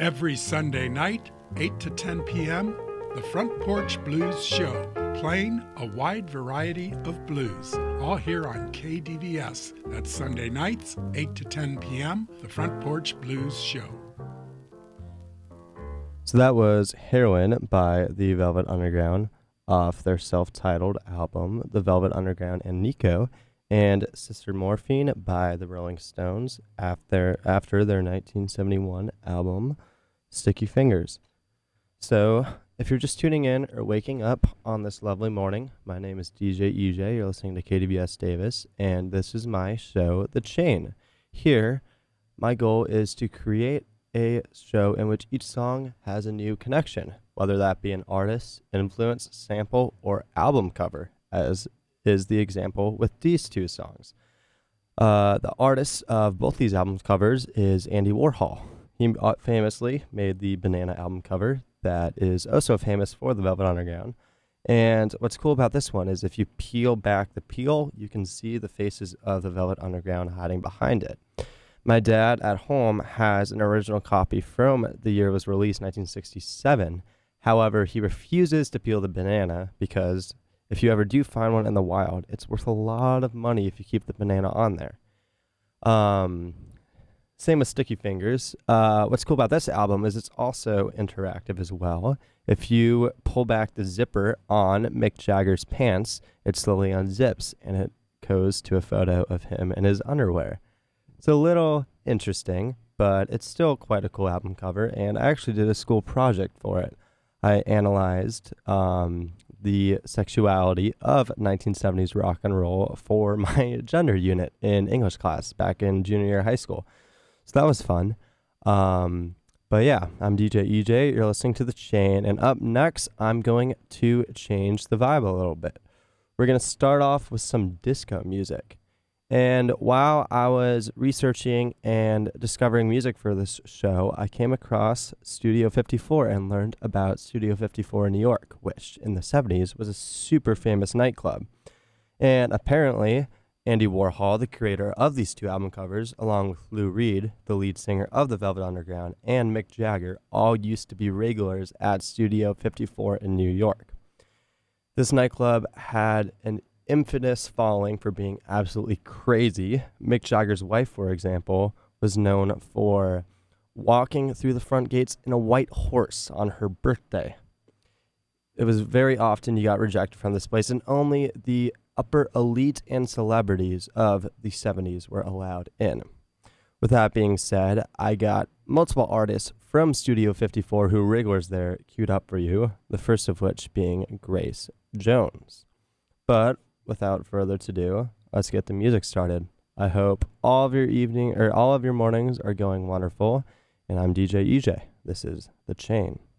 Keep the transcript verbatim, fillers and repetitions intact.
Every Sunday night, eight to ten p.m., the Front Porch Blues Show, playing a wide variety of blues, all here on K D V S. That's Sunday nights, eight to ten p.m., the Front Porch Blues Show. So that was Heroin by the Velvet Underground off their self-titled album, The Velvet Underground and Nico, and Sister Morphine by the Rolling Stones after, after their nineteen seventy-one album, Sticky Fingers. So if you're just tuning in or waking up on this lovely morning, my name is D J E J. You're listening to K D V S Davis, and this is my show, The Chain. Here, my goal is to create a show in which each song has a new connection, whether that be an artist, influence, sample, or album cover, as is the example with these two songs. Uh, the artist of both these album covers is Andy Warhol. He famously made the Banana album cover that is also famous for the Velvet Underground. And what's cool about this one is if you peel back the peel, you can see the faces of the Velvet Underground hiding behind it. My dad at home has an original copy from the year it was released, nineteen sixty-seven. However, he refuses to peel the banana because if you ever do find one in the wild, it's worth a lot of money if you keep the banana on there. Um, same with Sticky Fingers. Uh, what's cool about this album is it's also interactive as well. If you pull back the zipper on Mick Jagger's pants, it slowly unzips and it goes to a photo of him in his underwear. It's a little interesting, but it's still quite a cool album cover, and I actually did a school project for it. I analyzed um, the sexuality of nineteen seventies rock and roll for my gender unit in English class back in junior year of high school. So that was fun. Um, but yeah, I'm D J E J. You're listening to The Chain, and up next, I'm going to change the vibe a little bit. We're going to start off with some disco music. And while I was researching and discovering music for this show, I came across Studio fifty-four and learned about Studio fifty-four in New York, which in the seventies was a super famous nightclub. And apparently, Andy Warhol, the creator of these two album covers, along with Lou Reed, the lead singer of the Velvet Underground, and Mick Jagger, all used to be regulars at Studio fifty-four in New York. This nightclub had an infamous following for being absolutely crazy. Mick Jagger's wife, for example, was known for walking through the front gates in a white horse on her birthday. It was very often you got rejected from this place, and only the upper elite and celebrities of the seventies were allowed in. With that being said, I got multiple artists from Studio fifty-four who regulars there queued up for you, the first of which being Grace Jones. But without further ado, let's get the music started. I hope all of your evening or all of your mornings are going wonderful, and I'm D J E J. This is The Chain.